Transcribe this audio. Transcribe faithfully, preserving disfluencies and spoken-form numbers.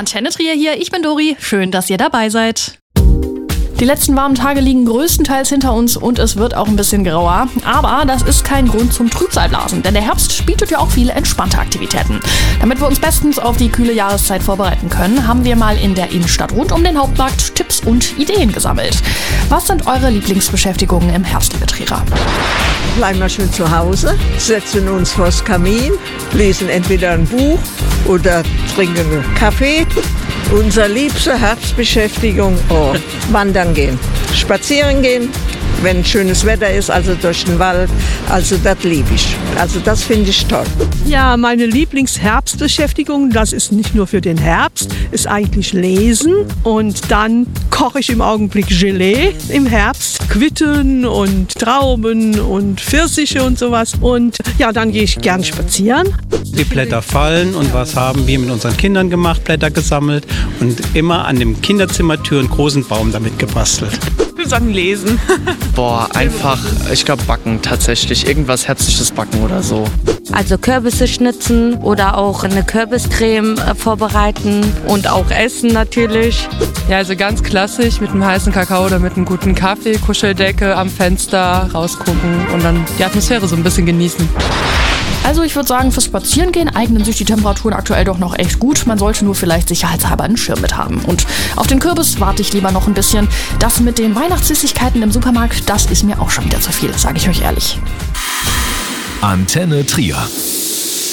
Antenne Trier hier, ich bin Dori. Schön, dass ihr dabei seid. Die letzten warmen Tage liegen größtenteils hinter uns und es wird auch ein bisschen grauer. Aber das ist kein Grund zum Trübsalblasen, denn der Herbst bietet ja auch viele entspannte Aktivitäten. Damit wir uns bestens auf die kühle Jahreszeit vorbereiten können, haben wir mal in der Innenstadt rund um den Hauptmarkt Tipps und Ideen gesammelt. Was sind eure Lieblingsbeschäftigungen im Herbst, liebe Trierer? Bleiben wir schön zu Hause, setzen uns vors Kamin, lesen entweder ein Buch oder trinken einen Kaffee. Unsere liebste Herbstbeschäftigung, oh, wandern gehen, spazieren gehen, wenn schönes Wetter ist, also durch den Wald, also das liebe ich. Also das finde ich toll. Ja, meine Lieblingsherbstbeschäftigung, das ist nicht nur für den Herbst, ist eigentlich Lesen und dann koche ich im Augenblick Gelee im Herbst, Quitten und Trauben und Pfirsiche und sowas und ja, dann gehe ich gern spazieren. Die Blätter fallen und was haben wir mit unseren Kindern gemacht, Blätter gesammelt und immer an dem Kinderzimmertür einen großen Baum damit gebastelt. Wir sagen Lesen. Boah, einfach, ich glaube backen tatsächlich, irgendwas Herbstliches backen oder so. Also Kürbisse schnitzen oder auch eine Kürbiscreme äh, vorbereiten und auch essen natürlich. Ja, also ganz klassisch mit einem heißen Kakao oder mit einem guten Kaffee, Kuscheldecke am Fenster rausgucken und dann die Atmosphäre so ein bisschen genießen. Also ich würde sagen, fürs Spazierengehen eignen sich die Temperaturen aktuell doch noch echt gut. Man sollte nur vielleicht sicherheitshalber einen Schirm mit haben. Und auf den Kürbis warte ich lieber noch ein bisschen. Das mit den Weihnachtssüßigkeiten im Supermarkt, das ist mir auch schon wieder zu viel, sage ich euch ehrlich. Antenne Trier.